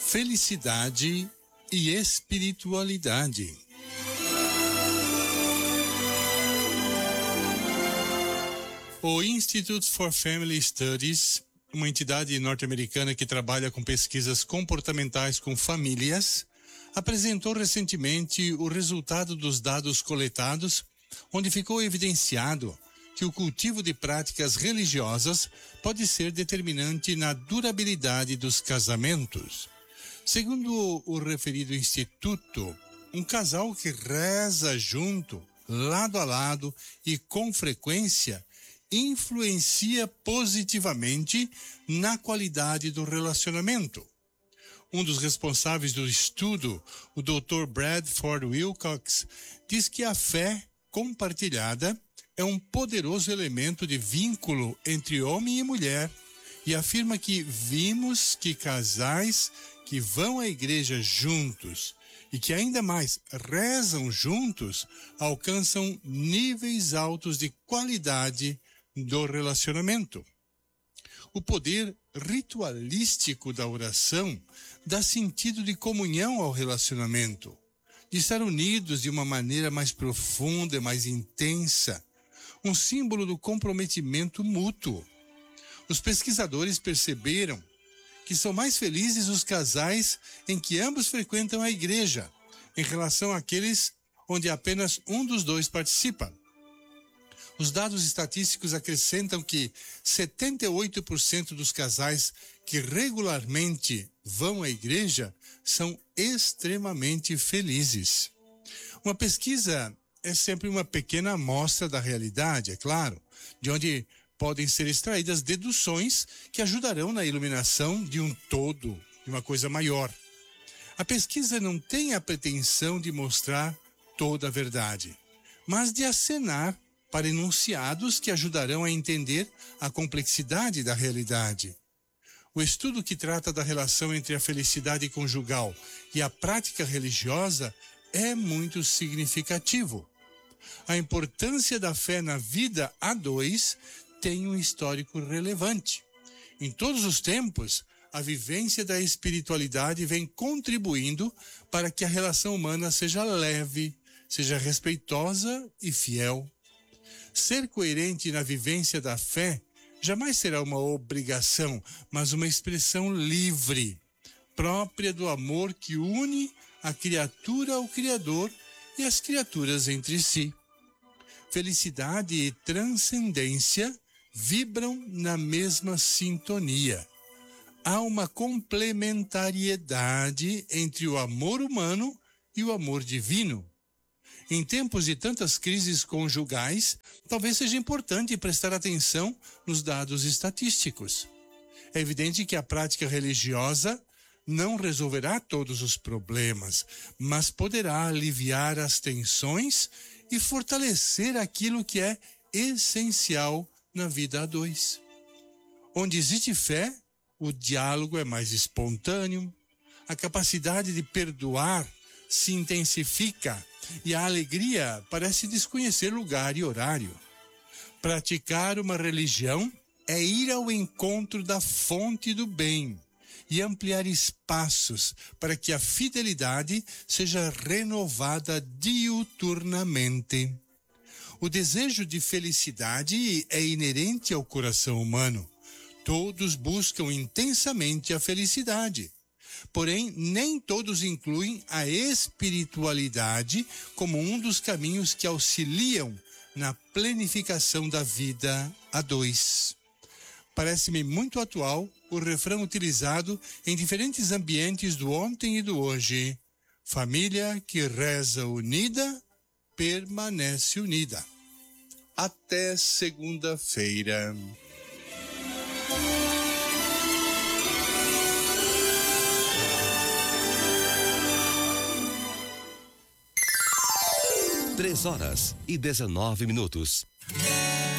felicidade e espiritualidade. O Institute for Family Studies, uma entidade norte-americana que trabalha com pesquisas comportamentais com famílias, apresentou recentemente o resultado dos dados coletados, onde ficou evidenciado que o cultivo de práticas religiosas pode ser determinante na durabilidade dos casamentos. Segundo o referido instituto, um casal que reza junto, lado a lado e com frequência, influencia positivamente na qualidade do relacionamento. Um dos responsáveis do estudo, o Dr. Bradford Wilcox, diz que a fé compartilhada é um poderoso elemento de vínculo entre homem e mulher e afirma que vimos que casais que vão à igreja juntos e que ainda mais rezam juntos alcançam níveis altos de qualidade do relacionamento. O poder ritualístico da oração dá sentido de comunhão ao relacionamento, de estar unidos de uma maneira mais profunda e mais intensa, um símbolo do comprometimento mútuo. Os pesquisadores perceberam que são mais felizes os casais em que ambos frequentam a igreja, em relação àqueles onde apenas um dos dois participa. Os dados estatísticos acrescentam que 78% dos casais que regularmente vão à igreja são extremamente felizes. Uma pesquisa é sempre uma pequena amostra da realidade, é claro, de onde podem ser extraídas deduções que ajudarão na iluminação de um todo, de uma coisa maior. A pesquisa não tem a pretensão de mostrar toda a verdade, mas de acenar para enunciados que ajudarão a entender a complexidade da realidade. O estudo que trata da relação entre a felicidade conjugal e a prática religiosa é muito significativo. A importância da fé na vida a dois tem um histórico relevante. Em todos os tempos, a vivência da espiritualidade vem contribuindo para que a relação humana seja leve, seja respeitosa e fiel. Ser coerente na vivência da fé jamais será uma obrigação, mas uma expressão livre, própria do amor que une a criatura ao Criador e as criaturas entre si. Felicidade e transcendência vibram na mesma sintonia. Há uma complementariedade entre o amor humano e o amor divino. Em tempos de tantas crises conjugais, talvez seja importante prestar atenção nos dados estatísticos. É evidente que a prática religiosa não resolverá todos os problemas, mas poderá aliviar as tensões e fortalecer aquilo que é essencial na vida a dois. Onde existe fé, o diálogo é mais espontâneo, a capacidade de perdoar se intensifica e a alegria parece desconhecer lugar e horário. Praticar uma religião é ir ao encontro da fonte do bem e ampliar espaços para que a fidelidade seja renovada diuturnamente. O desejo de felicidade é inerente ao coração humano. Todos buscam intensamente a felicidade. Porém, nem todos incluem a espiritualidade como um dos caminhos que auxiliam na planificação da vida a dois. Parece-me muito atual o refrão utilizado em diferentes ambientes do ontem e do hoje. Família que reza unida, permanece unida. Até segunda-feira. Três horas e 19 minutos.